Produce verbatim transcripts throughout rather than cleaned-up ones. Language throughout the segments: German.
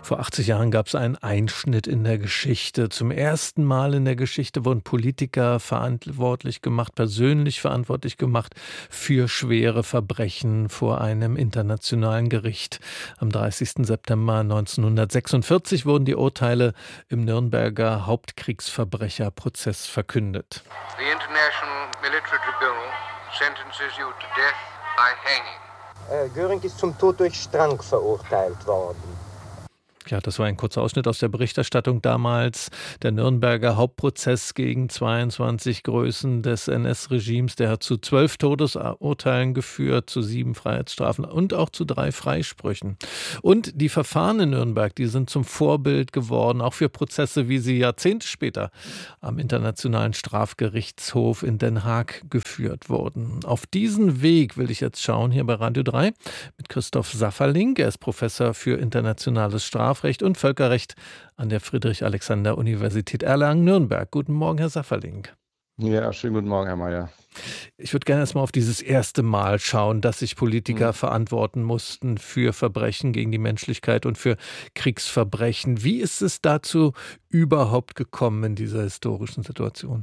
Vor achtzig Jahren gab es einen Einschnitt in der Geschichte. Zum ersten Mal in der Geschichte wurden Politiker verantwortlich gemacht, persönlich verantwortlich gemacht für schwere Verbrechen vor einem internationalen Gericht. Am dreißigsten September neunzehnhundertsechsundvierzig wurden die Urteile im Nürnberger Hauptkriegsverbrecherprozess verkündet. The International Military Tribunal sentences you to death by hanging. Äh, Göring ist zum Tod durch Strang verurteilt worden. Ja, das war ein kurzer Ausschnitt aus der Berichterstattung damals. Der Nürnberger Hauptprozess gegen zweiundzwanzig Größen des N S-Regimes, der hat zu zwölf Todesurteilen geführt, zu sieben Freiheitsstrafen und auch zu drei Freisprüchen. Und die Verfahren in Nürnberg, die sind zum Vorbild geworden, auch für Prozesse, wie sie Jahrzehnte später am Internationalen Strafgerichtshof in Den Haag geführt wurden. Auf diesen Weg will ich jetzt schauen, hier bei Radio drei, mit Christoph Safferling. Er ist Professor für internationales Strafrecht und Völkerrecht an der Friedrich-Alexander-Universität Erlangen-Nürnberg. Guten Morgen, Herr Safferling. Ja, schönen guten Morgen, Herr Mayer. Ich würde gerne erst mal auf dieses erste Mal schauen, dass sich Politiker Mhm. verantworten mussten für Verbrechen gegen die Menschlichkeit und für Kriegsverbrechen. Wie ist es dazu überhaupt gekommen in dieser historischen Situation?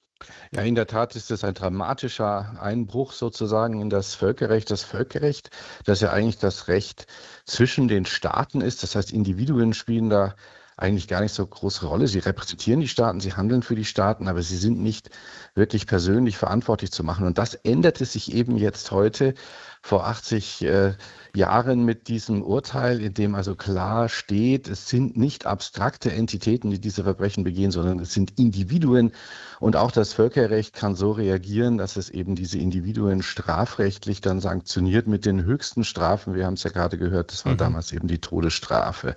Ja, in der Tat ist es ein dramatischer Einbruch sozusagen in das Völkerrecht. Das Völkerrecht, das ja eigentlich das Recht zwischen den Staaten ist. Das heißt, Individuen spielen da eigentlich gar nicht so große Rolle. Sie repräsentieren die Staaten, sie handeln für die Staaten, aber sie sind nicht wirklich persönlich verantwortlich zu machen. Und das änderte sich eben jetzt heute vor achtzig äh, Jahren mit diesem Urteil, in dem also klar steht, es sind nicht abstrakte Entitäten, die diese Verbrechen begehen, sondern es sind Individuen. Und auch das Völkerrecht kann so reagieren, dass es eben diese Individuen strafrechtlich dann sanktioniert mit den höchsten Strafen. Wir haben es ja gerade gehört, das war Mhm. damals eben die Todesstrafe.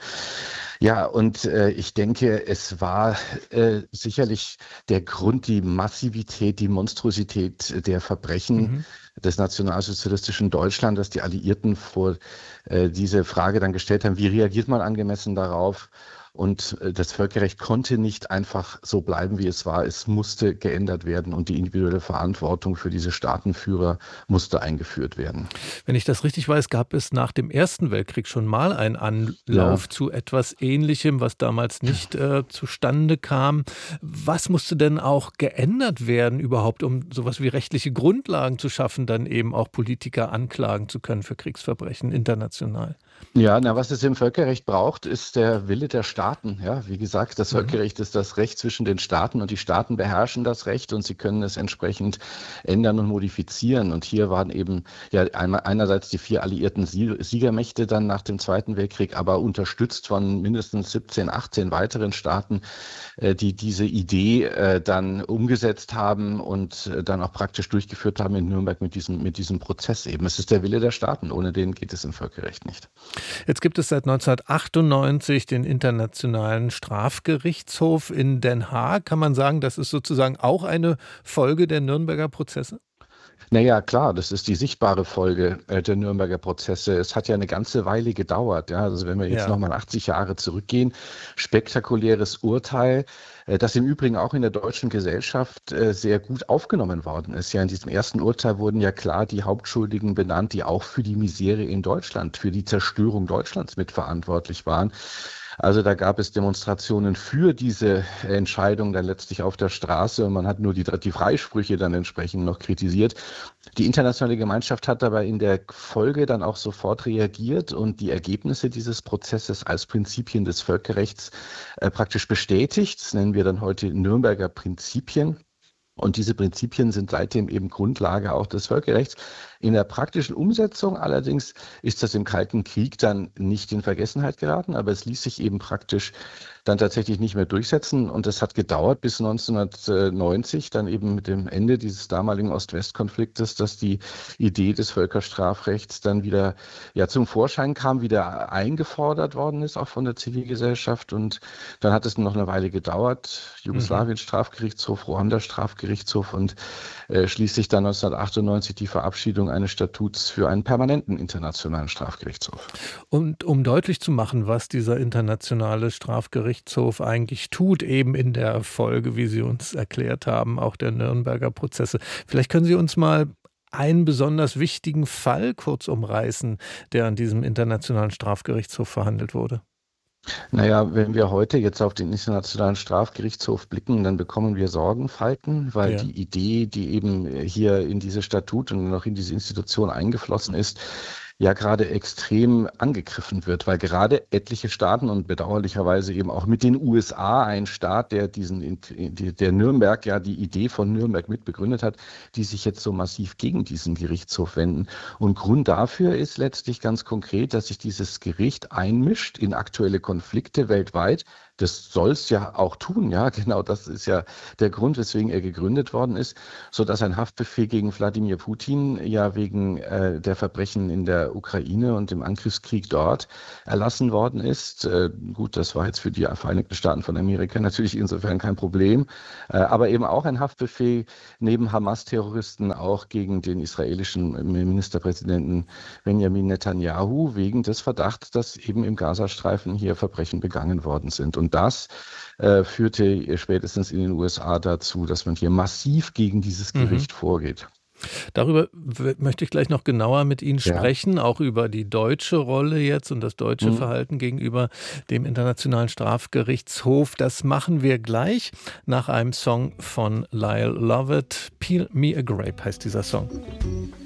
Ja, und äh, ich denke, es war äh, sicherlich der Grund, die Massivität, die Monstrosität der Verbrechen Mhm. des nationalsozialistischen Deutschland, dass die Alliierten vor äh, diese Frage dann gestellt haben, wie reagiert man angemessen darauf? Und äh, das Völkerrecht konnte nicht einfach so bleiben, wie es war. Es musste geändert werden und die individuelle Verantwortung für diese Staatenführer musste eingeführt werden. Wenn ich das richtig weiß, gab es nach dem Ersten Weltkrieg schon mal einen Anlauf Ja. zu etwas Ähnlichem, was damals nicht äh, zustande kam. Was musste denn auch geändert werden überhaupt, um sowas wie rechtliche Grundlagen zu schaffen, dann eben auch Politiker anklagen zu können für Kriegsverbrechen international? Ja, na, was es im Völkerrecht braucht, ist der Wille der Staaten. Ja, wie gesagt, das Mhm. Völkerrecht ist das Recht zwischen den Staaten und die Staaten beherrschen das Recht und sie können es entsprechend ändern und modifizieren. Und hier waren eben ja einmal einerseits die vier alliierten Sie- Siegermächte dann nach dem Zweiten Weltkrieg, aber unterstützt von mindestens siebzehn, achtzehn weiteren Staaten, äh, die diese Idee äh, dann umgesetzt haben und äh, dann auch praktisch durchgeführt haben in Nürnberg mit diesem, mit diesem Prozess eben. Es ist der Wille der Staaten, ohne den geht es im Völkerrecht nicht. Jetzt gibt es seit neunzehnhundertachtundneunzig den Internationalen Strafgerichtshof in Den Haag. Kann man sagen, das ist sozusagen auch eine Folge der Nürnberger Prozesse? Naja, klar, das ist die sichtbare Folge äh, der Nürnberger Prozesse. Es hat ja eine ganze Weile gedauert. Ja, also wenn wir jetzt Ja. nochmal achtzig Jahre zurückgehen, spektakuläres Urteil, äh, das im Übrigen auch in der deutschen Gesellschaft äh, sehr gut aufgenommen worden ist. Ja, in diesem ersten Urteil wurden ja klar die Hauptschuldigen benannt, die auch für die Misere in Deutschland, für die Zerstörung Deutschlands mitverantwortlich waren. Also da gab es Demonstrationen für diese Entscheidung dann letztlich auf der Straße und man hat nur die, die Freisprüche dann entsprechend noch kritisiert. Die internationale Gemeinschaft hat dabei in der Folge dann auch sofort reagiert und die Ergebnisse dieses Prozesses als Prinzipien des Völkerrechts äh, praktisch bestätigt. Das nennen wir dann heute Nürnberger Prinzipien. Und diese Prinzipien sind seitdem eben Grundlage auch des Völkerrechts. In der praktischen Umsetzung allerdings ist das im Kalten Krieg dann nicht in Vergessenheit geraten, aber es ließ sich eben praktisch dann tatsächlich nicht mehr durchsetzen. Und es hat gedauert bis neunzehnhundertneunzig, dann eben mit dem Ende dieses damaligen Ost-West-Konfliktes, dass die Idee des Völkerstrafrechts dann wieder ja, zum Vorschein kam, wieder eingefordert worden ist, auch von der Zivilgesellschaft. Und dann hat es noch eine Weile gedauert. Mhm. Jugoslawien-Strafgerichtshof, Ruanda-Strafgerichtshof und äh, schließlich dann neunzehnhundertachtundneunzig die Verabschiedung eines Statuts für einen permanenten internationalen Strafgerichtshof. Und um deutlich zu machen, was dieser internationale Strafgerichtshof eigentlich tut, eben in der Folge, wie Sie uns erklärt haben, auch der Nürnberger Prozesse. Vielleicht können Sie uns mal einen besonders wichtigen Fall kurz umreißen, der an diesem internationalen Strafgerichtshof verhandelt wurde. Naja, wenn wir heute jetzt auf den Internationalen Strafgerichtshof blicken, dann bekommen wir Sorgenfalten, weil Ja. die Idee, die eben hier in diese Statut und noch in diese Institution eingeflossen ist, ja gerade extrem angegriffen wird, weil gerade etliche Staaten und bedauerlicherweise eben auch mit den U S A ein Staat, der diesen, der Nürnberg, ja die Idee von Nürnberg mitbegründet hat, die sich jetzt so massiv gegen diesen Gerichtshof wenden. Und Grund dafür ist letztlich ganz konkret, dass sich dieses Gericht einmischt in aktuelle Konflikte weltweit. Das soll es ja auch tun, ja, genau, das ist ja der Grund, weswegen er gegründet worden ist, so dass ein Haftbefehl gegen Wladimir Putin ja wegen äh, der Verbrechen in der Ukraine und dem Angriffskrieg dort erlassen worden ist. Äh, gut, das war jetzt für die Vereinigten Staaten von Amerika natürlich insofern kein Problem, äh, aber eben auch ein Haftbefehl neben Hamas-Terroristen auch gegen den israelischen Ministerpräsidenten Benjamin Netanyahu wegen des Verdachts, dass eben im Gazastreifen hier Verbrechen begangen worden sind. Und das äh, führte spätestens in den U S A dazu, dass man hier massiv gegen dieses Mhm. Gericht vorgeht. Darüber w- möchte ich gleich noch genauer mit Ihnen Ja. sprechen, auch über die deutsche Rolle jetzt und das deutsche Mhm. Verhalten gegenüber dem Internationalen Strafgerichtshof. Das machen wir gleich nach einem Song von Lyle Lovett. Peel Me a Grape heißt dieser Song.